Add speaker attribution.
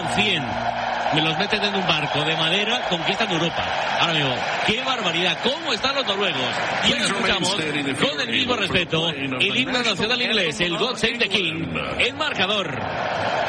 Speaker 1: 100 me los meten en un barco de madera, conquistan Europa. Ahora mismo, qué barbaridad, cómo están los noruegos. Y ahora escuchamos, con el mismo respeto, el himno nacional inglés, el God Save the King, el marcador.